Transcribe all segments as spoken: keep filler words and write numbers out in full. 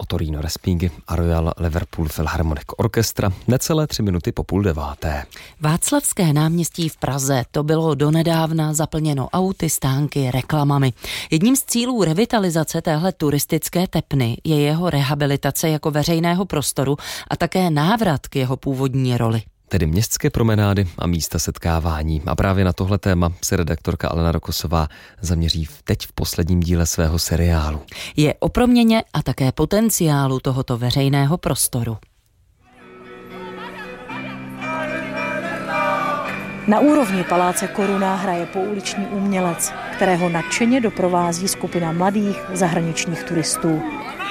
Torino Respighi a Royal Liverpool Philharmonic Orchestra necelé tři minuty po půl deváté. Václavské náměstí v Praze, to bylo donedávna zaplněno auty, stánky, reklamami. Jedním z cílů revitalizace téhle turistické tepny je jeho rehabilitace jako veřejného prostoru a také návrat k jeho původní roli. Tedy městské promenády a místa setkávání. A právě na tohle téma se redaktorka Alena Rokosová zaměří teď v posledním díle svého seriálu. Je o proměně a také potenciálu tohoto veřejného prostoru. Na úrovni paláce Koruna hraje pouliční umělec, kterého nadšeně doprovází skupina mladých zahraničních turistů.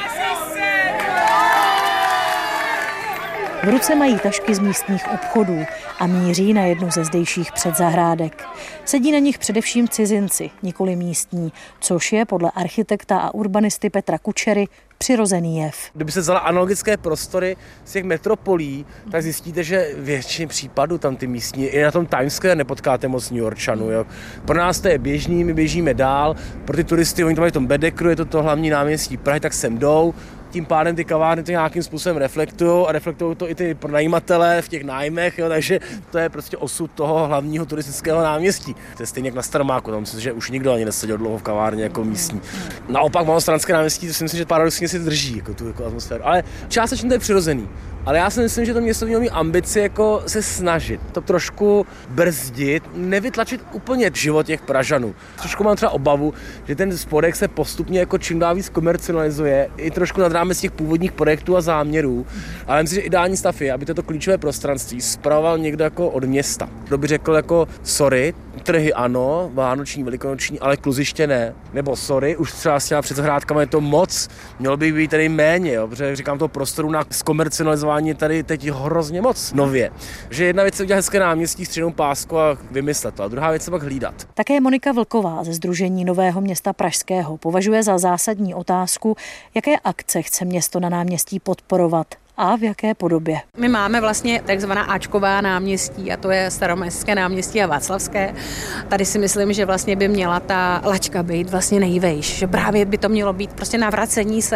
V ruce mají tašky z místních obchodů a míří na jednu ze zdejších předzahrádek. Sedí na nich především cizinci, nikoli místní, což je podle architekta a urbanisty Petra Kučery přirozený jev. Kdyby se vzala analogické prostory z těch metropolí, tak zjistíte, že v většině případů tam ty místní, i na tom Times Square nepotkáte moc New Yorkčanů. Jo. Pro nás to je běžný, my běžíme dál, pro ty turisty, oni to mají v tom Bedekru, je to to hlavní náměstí Prahy, tak sem jdou. Tím pádem ty kavárny to nějakým způsobem reflektují a reflektují to i ty pronajímatele v těch nájmech, jo, takže to je prostě osud toho hlavního turistického náměstí. To je stejně jak na Staromáku, tam myslím, že už nikdo ani neseděl dlouho v kavárně jako místní. Naopak Malostranské náměstí, to si myslím, že paradoxně si drží jako tu jako atmosféru, ale částečně to je přirozený. Ale já si myslím, že to město mělo mít ambici jako se snažit to trošku brzdit, nevytlačit úplně život těch Pražanů. Trošku mám třeba obavu, že ten spodek se postupně jako čím dál víc komercializuje, i trošku nad rámec těch původních projektů a záměrů. Ale myslím si, že ideální stav je, aby toto klíčové prostranství spravoval někdo jako od města. Kdo by řekl jako sorry, trhy ano, vánoční, velikonoční, ale kluziště ne. Nebo sorry, už třeba s těma předzahrádkama je to moc, mělo by být tady méně, jo, protože říkám toho prostoru na zkomercializování je tady teď hrozně moc nově. Že jedna věc je udělat hezké náměstí, střednou pásku a vymyslet to, a druhá věc je pak hlídat. Také Monika Vlková ze Sdružení Nového města pražského považuje za zásadní otázku, jaké akce chce město na náměstí podporovat a v jaké podobě. My máme vlastně takzvaná áčková náměstí a to je Staroměstské náměstí a Václavské. Tady si myslím, že vlastně by měla ta laťka být vlastně nejvejš, že právě by to mělo být prostě navracení se